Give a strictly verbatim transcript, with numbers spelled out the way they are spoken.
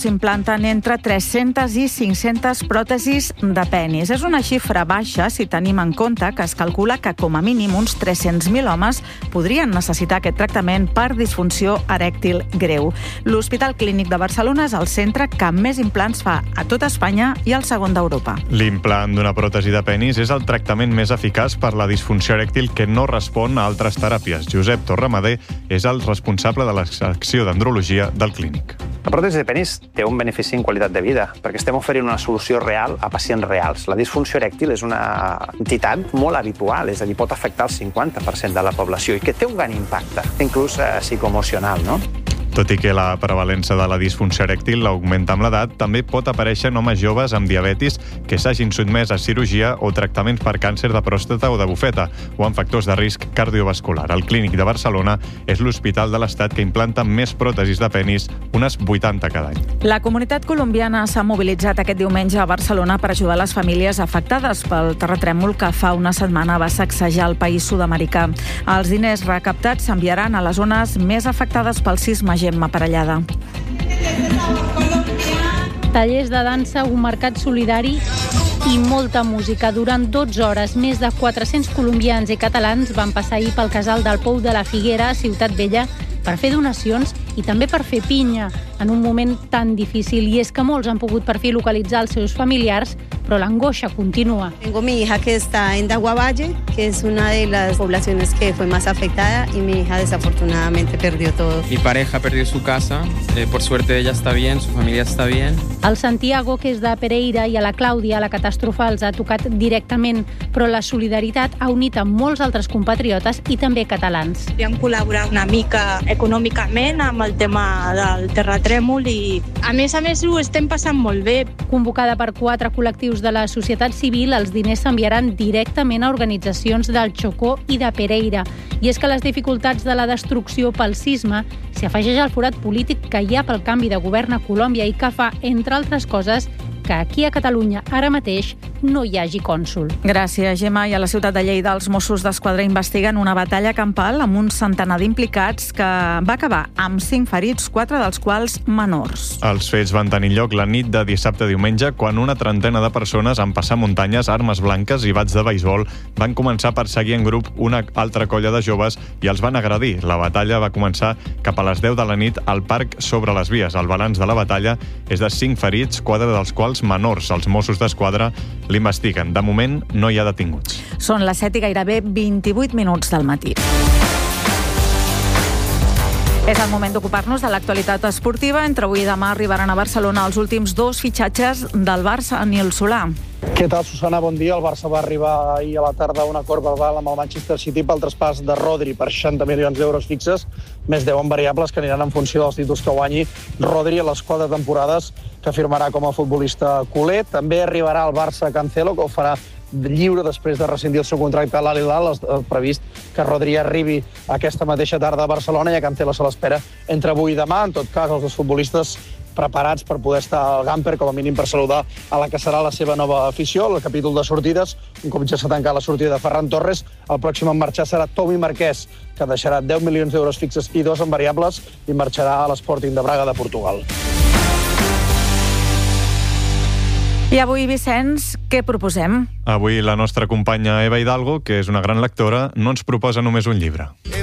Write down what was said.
s'implanten entre tres-centes i cinc-centes pròtesis de penis. És una xifra baixa si tenim en compte que es calcula que com a mínim uns tres-cents mil homes podrien necessitar aquest tractament per disfunció erèctil greu. L'Hospital Clínic de Barcelona és el centre que més implants fa a tot Espanya i el segon d'Europa. L'implant d'una pròtesi de penis és el tractament més eficaç per la disfunció erèctil que no respon a altres teràpies. Josep Torramader és el responsable de la secció d'andrologia del clínic. La pròtesi de penis té un benefici en qualitat de vida, perquè estem oferint una solució real a pacients reals. La disfunció erèctil és una entitat molt habitual, és a dir, pot afectar el cinquanta per cent de la població i que té un gran impacte, inclús eh, psicoemocional, no? Tot i que la prevalença de la disfunció erèctil augmenta amb l'edat, també pot aparèixer en homes joves amb diabetis que s'hagin sotmès a cirurgia o tractaments per càncer de pròstata o de bufeta o amb factors de risc cardiovascular. El Clínic de Barcelona és l'hospital de l'Estat que implanta més pròtesis de penis, unes vuitanta cada any. La comunitat colombiana s'ha mobilitzat aquest diumenge a Barcelona per ajudar les famílies afectades pel terratrèmol que fa una setmana va sacsejar el país sud-americà. Els diners recaptats s'enviaran a les zones més afectades pel sisme. Gemma Parellada. Tallers de dansa, un mercat solidari i molta música. Durant dotze hores, més de quatre-cents colombians i catalans van passar ahir pel casal del Pou de la Figuera, a Ciutat Vella, per fer donacions i també per fer pinya en un moment tan difícil. I és que molts han pogut per fi localitzar els seus familiars, però l'angoixa continua. Tengo mi hija que está en Daguavalle, que es una de las poblaciones que fue más afectada, y mi hija desafortunadamente perdió todo. Mi pareja perdió su casa, eh, por suerte ella está bien, su familia está bien. El Santiago, que és de Pereira, i a la Clàudia, la catàstrofe els ha tocat directament, però la solidaritat ha unit a molts altres compatriotes i també catalans. Vam col·laborar una mica econòmicament amb el tema del terratrèmol i, a més a més, ho estem passant molt bé. Convocada per quatre col·lectius de la societat civil, els diners s'enviaran directament a organitzacions del Chocó i de Pereira. I és que les dificultats de la destrucció pel sisme s'hi afegeix al forat polític que hi ha pel canvi de govern a Colòmbia i que fa, entre altres coses, que aquí a Catalunya ara mateix no hi hagi cònsol. Gràcies, Gemma. I a la ciutat de Lleida els Mossos d'Esquadra investiguen una batalla campal amb un centenar d'implicats que va acabar amb cinc ferits, quatre dels quals menors. Els fets van tenir lloc la nit de dissabte a diumenge quan una trentena de persones en passar muntanyes, armes blanques i bats de beisbol van començar a perseguir en grup una altra colla de joves i els van agredir. La batalla va començar cap a les deu de la nit al parc sobre les vies. El balanç de la batalla és de cinc ferits, quatre dels quals menors. Els Mossos d'Esquadra l'investiguen. De moment, no hi ha detinguts. Són les set i gairebé vint-i-vuit minuts del matí. És el moment d'ocupar-nos de l'actualitat esportiva. Entre avui i demà arribaran a Barcelona els últims dos fitxatges del Barça, Nil Solà. Què tal, Susana? Bon dia. El Barça va arribar ahir a la tarda a un acord verbal amb el Manchester City pel traspàs de Rodri per seixanta milions d'euros fixes, més deu en variables que aniran en funció dels títols que guanyi Rodri a les quatre temporades que firmarà com a futbolista culer. També arribarà al Barça Cancelo, que ho farà lliure després de rescindir el seu contracte a l'Al-Hilal. És previst que Rodri arribi aquesta mateixa tarda a Barcelona i a Cancelo se l'espera entre avui i demà. En tot cas, els dos futbolistes preparats per poder estar al Gamper, com a mínim per saludar a la que serà la seva nova afició. El capítol de sortides, un cop ja s'ha tancat la sortida de Ferran Torres, el pròxim en marxar serà Tomi Marquès, que deixarà deu milions d'euros fixes i dos en variables i marxarà a l'Sporting de Braga de Portugal. I avui, Vicenç, què proposem? Avui la nostra companya Eva Hidalgo, que és una gran lectora, no ens proposa només un llibre.